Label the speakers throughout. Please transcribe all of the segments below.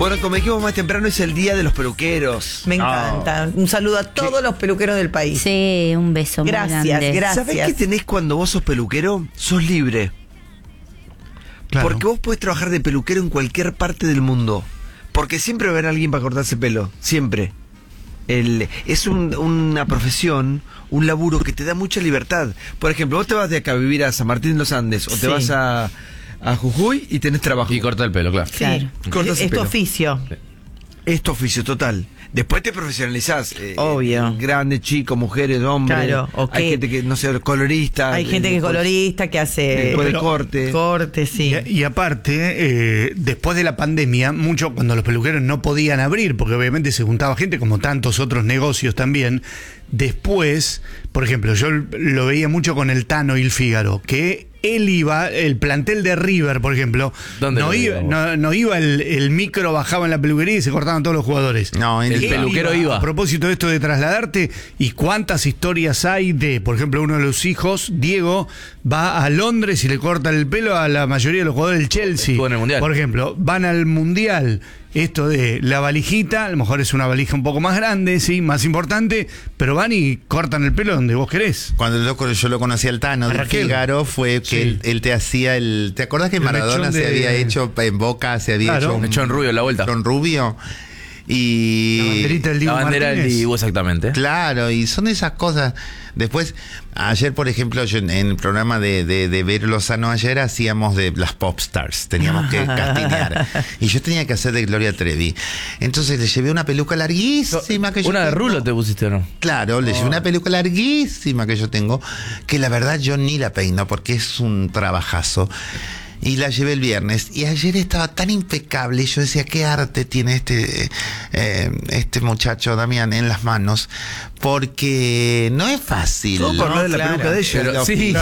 Speaker 1: Bueno, como dijimos más temprano, es el día de los peluqueros.
Speaker 2: Me encanta. Un saludo a todos los peluqueros del país.
Speaker 3: Sí, un beso muy grande.
Speaker 2: Gracias.
Speaker 1: ¿Sabés qué tenés cuando vos sos peluquero? Sos libre.
Speaker 4: Claro.
Speaker 1: Porque vos podés trabajar de peluquero en cualquier parte del mundo. Porque siempre va a haber alguien para cortarse pelo. Siempre. Es una profesión, un laburo que te da mucha libertad. Por ejemplo, vos te vas de acá a vivir a San Martín de los Andes o te vas a Jujuy y tenés trabajo.
Speaker 5: Y corta el pelo, claro.
Speaker 2: Claro.
Speaker 1: Cortas el
Speaker 2: Es tu
Speaker 1: pelo.
Speaker 2: oficio.
Speaker 1: Es tu oficio total. Después te profesionalizás.
Speaker 2: Obvio.
Speaker 1: Grandes, chicos, mujeres, hombres.
Speaker 2: Claro, ok.
Speaker 1: Hay gente que, no sé, colorista.
Speaker 2: Hay gente que es colorista, que hace
Speaker 1: Después de corte.
Speaker 2: corte, sí.
Speaker 4: Y aparte, después de la pandemia, mucho cuando los peluqueros no podían abrir, porque obviamente se juntaba gente, como tantos otros negocios también. Después, por ejemplo, yo lo veía mucho con el Tano y el Fígaro, que él iba, el plantel de River, por ejemplo,
Speaker 5: ¿Dónde
Speaker 4: no
Speaker 5: lo
Speaker 4: iba,
Speaker 5: iba,
Speaker 4: no iba el micro, bajaba en la peluquería y se cortaban todos los jugadores.
Speaker 6: No,
Speaker 5: El
Speaker 4: Él
Speaker 5: peluquero iba.
Speaker 4: A propósito de esto de trasladarte, y cuántas historias hay de, por ejemplo, uno de los hijos, Diego, va a Londres y le cortan el pelo a la mayoría de los jugadores del Chelsea.
Speaker 5: Estuvo en el Mundial.
Speaker 4: Por ejemplo, van al Mundial. Esto de la valijita, a lo mejor es una valija un poco más grande, sí, más importante, pero van y cortan el pelo donde vos querés.
Speaker 6: Cuando yo lo conocí al Tano de
Speaker 4: Raquel.
Speaker 6: Fígaro fue que
Speaker 4: Sí.
Speaker 6: él te hacía ¿te acordás que
Speaker 4: El
Speaker 6: Maradona
Speaker 4: mechón
Speaker 6: se
Speaker 4: de-
Speaker 6: había hecho en Boca, se había
Speaker 4: Claro.
Speaker 6: hecho un
Speaker 5: Mechón rubio en la vuelta.
Speaker 6: mechón rubio? Y
Speaker 4: La banderita del Dibu
Speaker 5: La bandera del
Speaker 4: Martínez.
Speaker 5: Dibu, exactamente.
Speaker 6: claro, y son esas cosas. Después, ayer, por ejemplo, yo en el programa de Ver Lozano ayer hacíamos de las popstars, teníamos que castinear. Y yo tenía que hacer de Gloria Trevi. Entonces le llevé una peluca larguísima que yo
Speaker 5: ¿Una de
Speaker 6: tengo.
Speaker 5: rulo te pusiste o no?
Speaker 6: Claro, le llevé una peluca larguísima que yo tengo, que la verdad yo ni la peino porque es un trabajazo. Y la llevé el viernes. Y ayer estaba tan impecable. Y yo decía, qué arte tiene este muchacho, Damián, en las manos. Porque no es fácil.
Speaker 1: Todo por hablar de la
Speaker 2: claro.
Speaker 1: peluca de ella.
Speaker 5: Pero sí.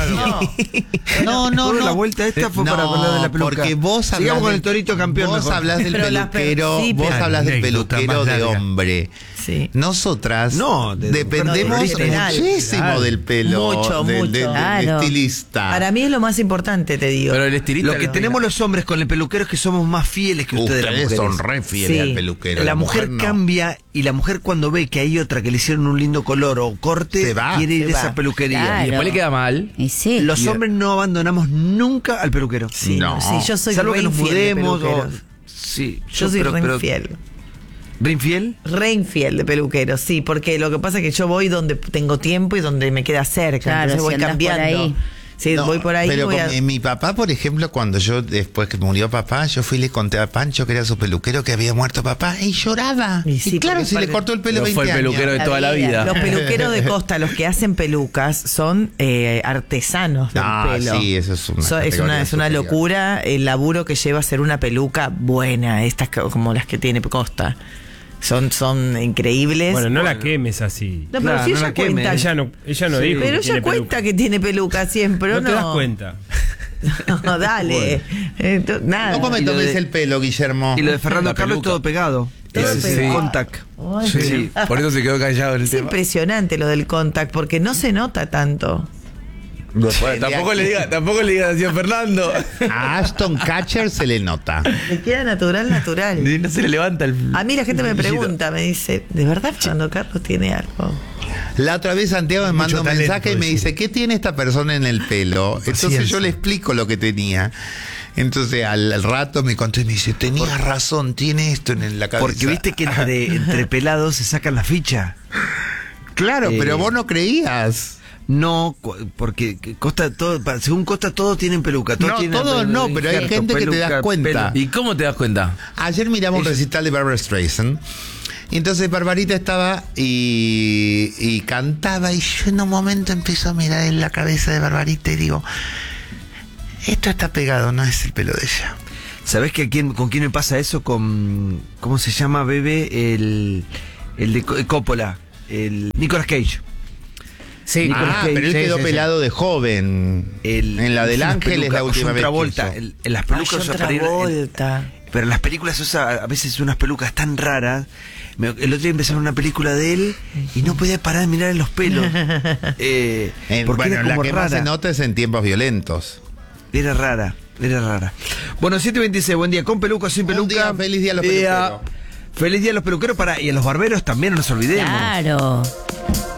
Speaker 6: No, no,
Speaker 1: Toda
Speaker 6: no.
Speaker 1: la vuelta esta fue para hablar de la peluca.
Speaker 6: Porque vos
Speaker 1: Sigamos
Speaker 6: hablás
Speaker 1: con
Speaker 6: del-
Speaker 1: el torito campeón.
Speaker 6: Vos
Speaker 1: mejor.
Speaker 6: hablás del
Speaker 2: Pero
Speaker 6: peluquero,
Speaker 2: sí,
Speaker 6: vos
Speaker 2: pero-
Speaker 6: hablás del
Speaker 4: Anécdota
Speaker 6: peluquero
Speaker 4: más
Speaker 6: de
Speaker 4: larga.
Speaker 6: hombre.
Speaker 2: Sí.
Speaker 6: Nosotras
Speaker 1: No,
Speaker 6: dependemos
Speaker 2: en general.
Speaker 6: muchísimo
Speaker 4: Claro.
Speaker 6: del pelo
Speaker 2: Mucho,
Speaker 6: del
Speaker 2: mucho.
Speaker 3: Claro.
Speaker 6: estilista.
Speaker 2: Para mí es lo más importante, te digo.
Speaker 5: Pero el estilista.
Speaker 1: Lo que tenemos los hombres con el peluquero es que somos más fieles que ustedes, las
Speaker 6: Ustedes
Speaker 1: mujeres.
Speaker 6: son re fieles
Speaker 2: Sí.
Speaker 6: al peluquero.
Speaker 1: La mujer
Speaker 6: no.
Speaker 1: cambia y la mujer cuando ve que hay otra que le hicieron un lindo color o corte,
Speaker 6: Se va.
Speaker 1: quiere ir
Speaker 2: Se
Speaker 1: a
Speaker 2: va.
Speaker 1: esa peluquería.
Speaker 3: Claro.
Speaker 5: Y después le queda mal.
Speaker 3: Y sí.
Speaker 1: Los hombres no abandonamos nunca al peluquero.
Speaker 2: Sí,
Speaker 6: No.
Speaker 2: sí, yo soy
Speaker 1: Salvo
Speaker 2: re
Speaker 1: que nos
Speaker 2: infiel de
Speaker 1: mudemos o...
Speaker 2: peluqueros.
Speaker 1: Sí,
Speaker 2: Yo soy re infiel.
Speaker 1: ¿Re infiel?
Speaker 2: Re infiel de peluquero, sí, porque lo que pasa es que yo voy donde tengo tiempo y donde me queda cerca,
Speaker 3: Claro,
Speaker 2: entonces voy
Speaker 3: si andás por
Speaker 2: cambiando.
Speaker 3: ahí.
Speaker 2: Sí,
Speaker 6: No,
Speaker 2: voy por ahí.
Speaker 6: Pero
Speaker 2: voy a...
Speaker 6: mi papá, por ejemplo, cuando yo, después que murió papá, yo fui y le conté a Pancho, que era su peluquero, que había muerto papá, y lloraba.
Speaker 2: Y sí,
Speaker 6: claro,
Speaker 2: porque
Speaker 6: si le
Speaker 2: parte-
Speaker 6: cortó el pelo
Speaker 5: Pero
Speaker 6: 20
Speaker 5: fue el
Speaker 6: años.
Speaker 5: peluquero de
Speaker 3: La
Speaker 5: toda la
Speaker 3: vida.
Speaker 5: vida.
Speaker 2: Los peluqueros de costa, los que hacen pelucas, son artesanos del
Speaker 6: Ah,
Speaker 2: pelo.
Speaker 6: sí, eso es una
Speaker 2: es
Speaker 6: categoría
Speaker 2: es una
Speaker 6: superior.
Speaker 2: locura el laburo que lleva hacer una peluca buena, estas como las que tiene Costa. Son increíbles.
Speaker 7: Bueno, no la quemes así.
Speaker 2: No, pero
Speaker 1: Claro,
Speaker 2: si
Speaker 1: no
Speaker 2: ella
Speaker 1: la queme.
Speaker 2: cuenta.
Speaker 7: Ella no dijo
Speaker 2: Pero
Speaker 7: que
Speaker 2: ella
Speaker 7: tiene
Speaker 2: cuenta
Speaker 7: peluca.
Speaker 2: que tiene peluca siempre, ¿o
Speaker 7: No te das cuenta.
Speaker 2: No, dale. Nada.
Speaker 6: ¿Cómo me
Speaker 1: Y lo
Speaker 6: tomes
Speaker 1: de-
Speaker 6: el pelo, Guillermo?
Speaker 1: Y lo de Fernando
Speaker 5: La
Speaker 1: Carlos es
Speaker 5: peluca.
Speaker 1: todo pegado.
Speaker 2: Todo
Speaker 1: Ese es el
Speaker 2: pegado.
Speaker 1: contact.
Speaker 2: Ay,
Speaker 1: Sí.
Speaker 5: Por eso se quedó callado en el
Speaker 2: Es
Speaker 5: tema.
Speaker 2: impresionante lo del contact, porque no se nota tanto.
Speaker 5: Bueno, tampoco le digas así a Fernando.
Speaker 6: A Ashton Kutcher se le nota.
Speaker 2: Le queda natural.
Speaker 5: No se le levanta el.
Speaker 2: A mí la gente me pregunta, me dice, ¿de verdad Fernando Carlos tiene algo?
Speaker 6: La otra vez Santiago me manda un
Speaker 4: talento,
Speaker 6: mensaje y me
Speaker 4: decía.
Speaker 6: dice, ¿qué tiene esta persona en el pelo? Entonces
Speaker 4: Paciencia.
Speaker 6: yo le explico lo que tenía. Entonces al rato me contó y me dice, tenías razón, tiene esto en la cabeza.
Speaker 1: Porque viste que entre pelados se sacan la ficha.
Speaker 6: Claro, pero vos no creías.
Speaker 1: No, porque Costa todo, según Costa todos tienen peluca.
Speaker 6: No,
Speaker 1: tienen
Speaker 6: todos no, pero hay
Speaker 1: injerto,
Speaker 6: gente que te das cuenta.
Speaker 5: ¿Y cómo te das cuenta?
Speaker 6: Ayer miramos un recital de Barbra Streisand. Y entonces Barbarita estaba y cantaba. Y yo en un momento empiezo a mirar en la cabeza de Barbarita y digo, esto está pegado, no es el pelo de ella.
Speaker 1: ¿Sabés con quién me pasa eso? Con, ¿cómo se llama, bebé? El de Coppola, el Nicolas Cage.
Speaker 5: Sí,
Speaker 6: Pero él
Speaker 1: sí,
Speaker 6: quedó
Speaker 1: sí, sí.
Speaker 6: pelado de joven. En la del
Speaker 1: unas
Speaker 6: Ángel es la
Speaker 1: pelucas,
Speaker 6: última
Speaker 1: John
Speaker 6: vez que
Speaker 1: Travolta,
Speaker 6: hizo.
Speaker 1: en las pelucas
Speaker 2: John
Speaker 1: usa para ir-
Speaker 2: Travolta.
Speaker 1: pero en las películas usa a veces unas pelucas tan raras. El otro día empezaron una película de él y no podía parar de mirar en los pelos. Porque
Speaker 6: Bueno,
Speaker 1: era
Speaker 6: la
Speaker 1: como
Speaker 6: que más se
Speaker 1: rara.
Speaker 6: nota es en Tiempos Violentos.
Speaker 1: Era rara. Era rara. Bueno, 7:26, buen día. ¿Con peluca o sin peluca?
Speaker 6: Feliz día a los peluqueros.
Speaker 1: Feliz día a los peluqueros y a los barberos también, no nos olvidemos.
Speaker 3: Claro.